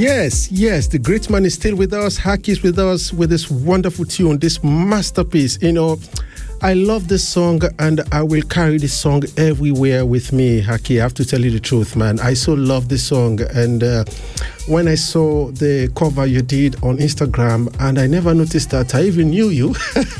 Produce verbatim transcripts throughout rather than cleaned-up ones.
Yes, yes, the great man is still with us. Haki is with us with this wonderful tune, this masterpiece. You know, I love this song and I will carry this song everywhere with me, Haki. I have to tell you the truth, man. I so love this song. And uh, when I saw the cover you did on Instagram, and I never noticed that I even knew you.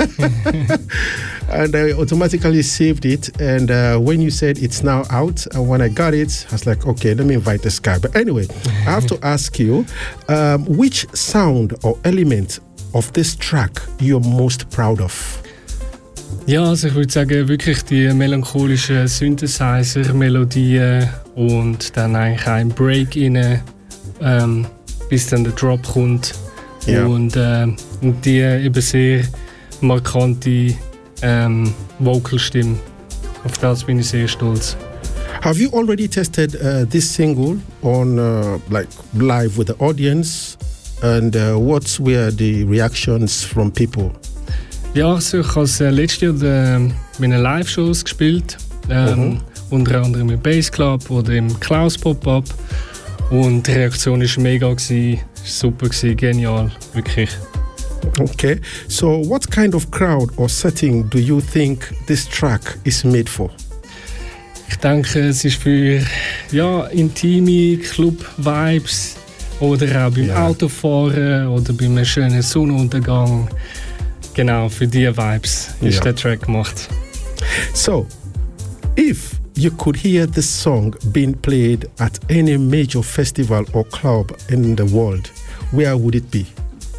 And I automatically saved it. And uh, when you said it's now out, and when I got it, I was like, okay, let me invite this guy. But anyway, I have to ask you, um, which sound or element of this track you're most proud of? Ja, also ich würde sagen, wirklich die melancholischen Synthesizer-Melodien und dann eigentlich ein Break rein, ähm, bis dann der Drop kommt. Ja. Und, äh, und die eben sehr markante ähm, Vocalstimme. Auf das bin ich sehr stolz. Have you already tested uh, this single on uh, like live with the audience? And uh, what were the reactions from people? Ja, also ich habe äh, letztes Jahr de, meine Live-Shows gespielt. Ähm, mhm. Unter anderem im Bass Club oder im Klaus Pop-Up. Und die Reaktion war mega, gewesen, super, gewesen, genial, wirklich. Okay, so what kind of crowd or setting do you think this track is made for? Ich denke, es ist für ja, intime Club-Vibes oder auch beim ja. Autofahren oder bei einem schönen Sonnenuntergang. Genau, für diese Vibes ist ja. der Track gemacht. So, if you could hear this song being played at any major festival or club in the world, where would it be?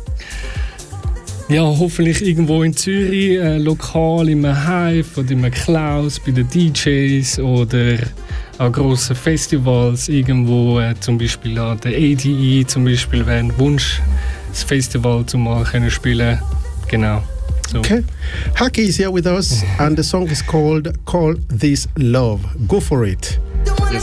Ja, hoffentlich irgendwo in Zürich, äh, lokal, in einem Hive oder in einem Klaus, bei den D Js oder an grossen Festivals, irgendwo, äh, zum Beispiel an der A D E, zum Beispiel wäre ein Wunsch, das Festival zu mal können spielen. Genau. So. Okay. Haki is here with us and the song is called Call This Love. Go for it. Yes.